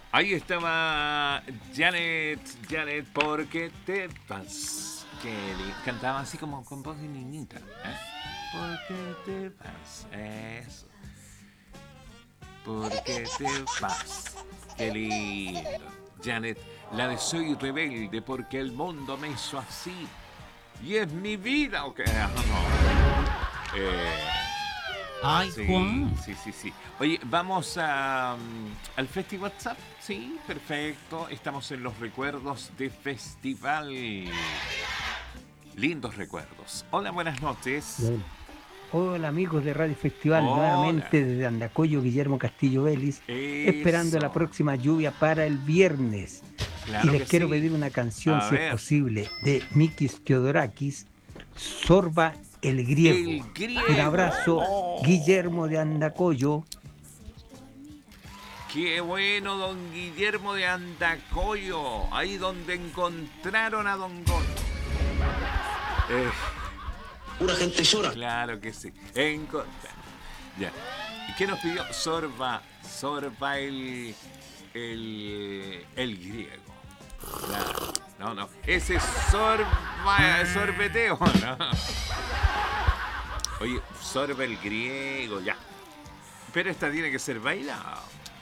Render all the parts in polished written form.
Ahí estaba Janet, ¿por qué te vas? Cantaba así como con voz de niñita. ¿Por qué te vas? Eso. ¿Por qué te vas? Qué lindo. Janet, la de Soy rebelde porque el mundo me hizo así. Y es mi vida, ¿o qué? Eh, Ay, sí, Juan. sí. Oye, vamos al Festi WhatsApp. Sí, perfecto. Estamos en los recuerdos de festival. Lindos recuerdos. Hola, buenas noches. Bueno. Hola amigos de Radio Festival, Hola. nuevamente desde Andacollo, Guillermo Castillo Vélez, esperando la Eso. próxima lluvia para el viernes. Y Claro les que quiero sí. pedir una canción, A si es ver. posible, de Mikis Theodorakis, Sorba el Griego. El Un griego. abrazo, Oh, Guillermo de Andacollo. qué bueno, don Guillermo de Andacollo. Ahí donde encontraron a don Gon. Eh, Pura gente llora. claro que sí. Encontraron. Ya. ¿Y qué nos pidió? Sorba el griego. Claro. No. Ese es sorbeteo, ¿no? Oye, sorba el griego, ya. Pero esta tiene que ser bailada.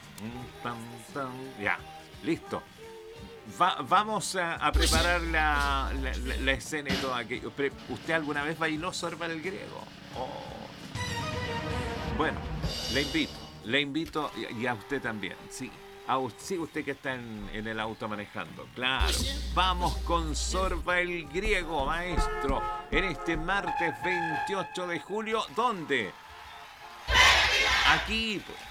Ya, listo. Vamos a preparar la escena y todo aquello. ¿Usted alguna vez bailó Sorba el griego? Oh. Bueno, le invito y a usted también, sí. Sí, usted que está en el auto manejando. Claro. Vamos con Sorba el griego, maestro. En este martes 28 de julio, ¿dónde? Aquí, pues.